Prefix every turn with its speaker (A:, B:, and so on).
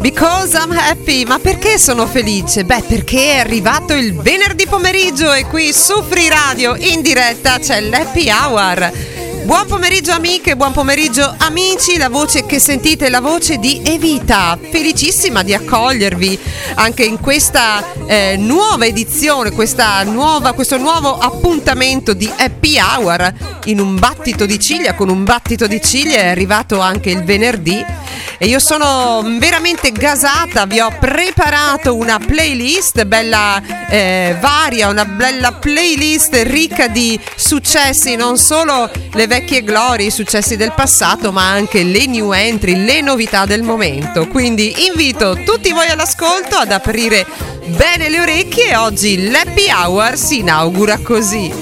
A: Because I'm happy. Ma perché sono felice? Beh, perché è arrivato il venerdì pomeriggio e qui su Free Radio in diretta c'è l'Happy Hour. Buon pomeriggio amiche, buon pomeriggio amici, la voce che sentite è la voce di Evita, felicissima di accogliervi anche in questa nuova edizione, questo nuovo appuntamento di Happy Hour in un battito di ciglia. Con un battito di ciglia è arrivato anche il venerdì e io sono veramente gasata, vi ho preparato una playlist bella varia, una bella playlist ricca di successi, non solo le vecchie glorie, i successi del passato, ma anche le new entry, le novità del momento. Quindi invito tutti voi all'ascolto, ad aprire bene le orecchie e oggi l'Happy Hour si inaugura così.